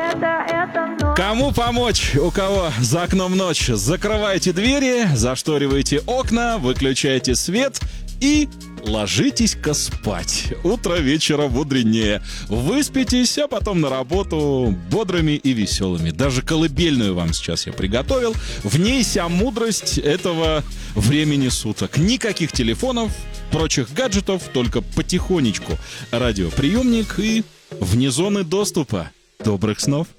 Кому помочь, у кого за окном ночь? Закрывайте двери, зашторивайте окна, выключайте свет и ложитесь-ка спать. Утро вечера бодренее. Выспитесь, а потом на работу бодрыми и веселыми. Даже колыбельную вам сейчас я приготовил. В ней вся мудрость этого времени суток. Никаких телефонов, прочих гаджетов, только потихонечку радиоприемник и вне зоны доступа. Добрых снов!